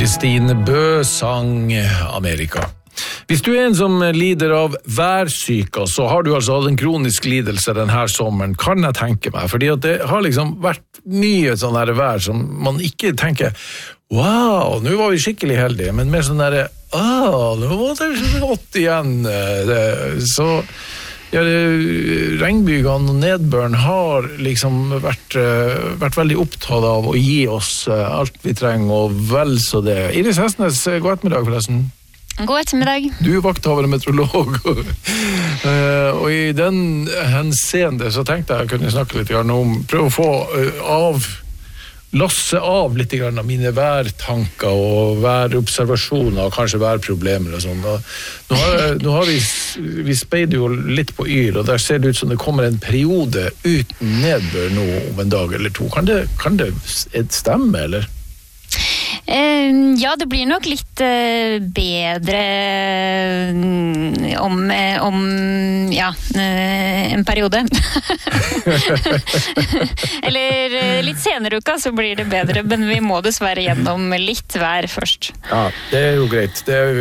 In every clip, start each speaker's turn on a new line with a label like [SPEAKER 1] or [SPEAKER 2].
[SPEAKER 1] Kristine Bø sang Amerika. Hvis du en som lider av værsyka, så har du altså hatt en kronisk lidelse denne sommeren, kan jeg tenke meg, fordi at det har liksom vært mye sånn her vær som man ikke tenker, wow, nå var vi skikkelig heldige, men mer sånn der, nå var det så godt igjen. Så ja, regnbygene og nedbøren har liksom vært veldig opptatt av å gi oss alt vi trenger, og vel så det. Iris Hestnes, god ettermiddag forresten.
[SPEAKER 2] God ettermiddag.
[SPEAKER 1] Du vakthavende meteorolog, og i den henseende så tenkte jeg kunne snakke litt om, prøve å få losse av litt av mine værtanker og værobservasjoner og kanskje værproblemer og sånn. Nå har vi speider jo litt på Yr, og der ser det ut som det kommer en periode uten nedbør nå om en dag eller to. Kan det stemme, eller?
[SPEAKER 2] Ja, det blir nok litt bedre om en periode. Eller litt senere uka så blir det bedre, men vi må dessverre gjennom litt vær først. Ja,
[SPEAKER 1] det er jo greit.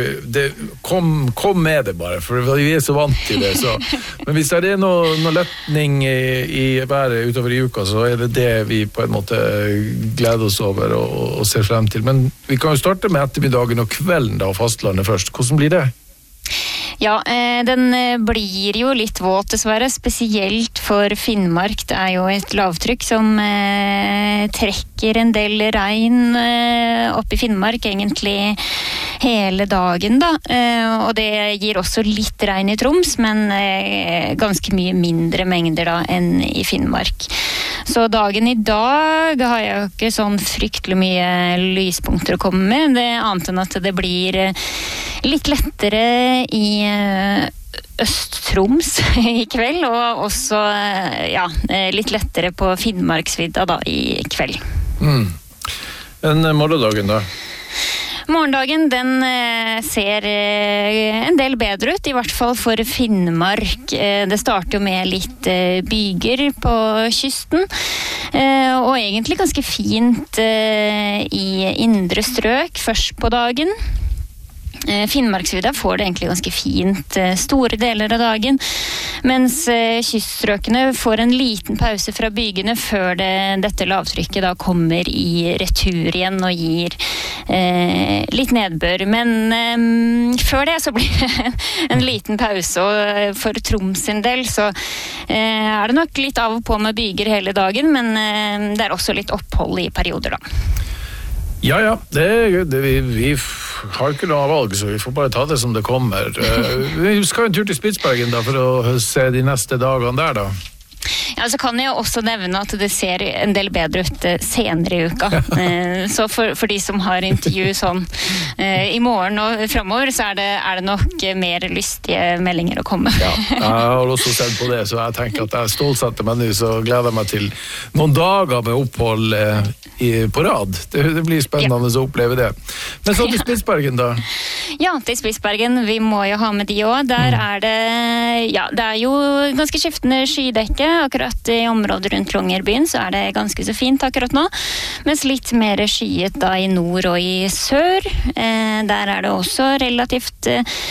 [SPEAKER 1] Kom med det bare, for vi er så vant til det. Så. Men hvis det er noe lettning i været utover i uka, så er det vi på en måte gleder oss over og ser frem til. Men vi kan jo starte med ettermiddagen og kvelden da, fastlandet først. Hvordan blir det?
[SPEAKER 2] Ja, den blir jo litt våt dessverre, spesielt for Finnmark. Det er jo et lavtrykk som trekker en del regn opp i Finnmark egentlig hele dagen da, og det gir også litt regn i Troms, men ganske mye mindre mengder da enn i Finnmark. Så dagen i dag har jeg jo ikke sånn fryktelig mye lyspunkter å komme med, det annet enn at det blir litt lettere i Øst-Troms i kveld, og også litt lettere på Finnmarksvidda da i kveld.
[SPEAKER 1] En morgendagen da?
[SPEAKER 2] Morgendagen den ser en del bedre ut, i hvert fall for Finnmark. Det starter jo med litt byger på kysten, og egentlig ganske fint i indre strøk først på dagen. Finnmarksvidda får det egentlig ganske fint store deler av dagen, mens kyststrøkene får en liten pause fra bygene før dette lavtrykket da kommer i retur igjen og gir litt nedbør. Men før det så blir det en liten pause, og for Troms sin del så er det nok litt av og på med byger hele dagen, men det er også litt opphold i perioder da.
[SPEAKER 1] Ja, vi har ikke noe valg, så vi får bare ta det som det kommer. Vi skal en tur til Spitsbergen da, for å se de neste dagene der da.
[SPEAKER 2] Ja, så kan jeg også nevne at det ser en del bedre ut senere i uka. Så for de som har intervju sånn i morgen og fremover, så er det nok mer lystige meldinger å komme.
[SPEAKER 1] Ja, jeg har også sett på det, så jeg tenker at jeg stålsetter meg nå, så gleder jeg meg til noen dager med opphold på rad. Det blir spennende å oppleve det. Men så til Spitsbergen da?
[SPEAKER 2] Ja, til Spitsbergen, vi må jo ha med de også. Der det er jo ganske skiftende skydekke. Akkurat i området rundt Longyearbyen så er det ganske så fint akkurat nå, mens litt mer skyet da i nord og i sør. Der er det også relativt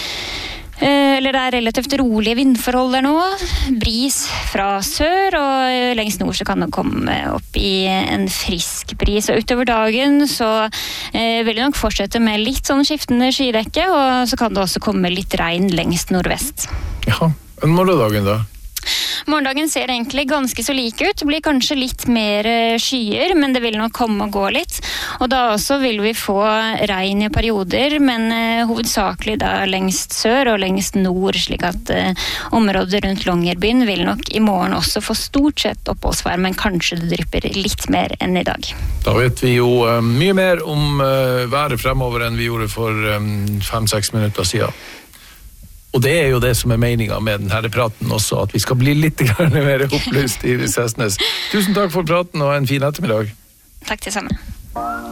[SPEAKER 2] rolige vindforhold der nå. Bris fra sør, og lengst nord så kan det komme opp i en frisk bris. Og utover dagen så vil det nok fortsette med litt sånn skiftende skydekke, og så kan det også komme litt regn lengst nordvest.
[SPEAKER 1] Ja, en morgendagen da?
[SPEAKER 2] Morgendagen ser egentlig ganske så like ut. Det blir kanskje litt mer skyer, men det vil nok komme og gå litt. Og da også vil vi få regn i perioder, men hovedsakelig da lengst sør og lengst nord, slik at området rundt Longyearbyen vil nok i morgen også få stort sett oppholdsvær, men kanskje det drypper litt mer enn i dag.
[SPEAKER 1] Da vet vi jo mye mer om været fremover enn vi gjorde for 5-6 minutter siden. Og det er jo det som er meningen med denne praten også, at vi skal bli litt mer opplyst i Iris Hestnes. Tusen takk for praten og en fin ettermiddag.
[SPEAKER 2] Takk til sammen.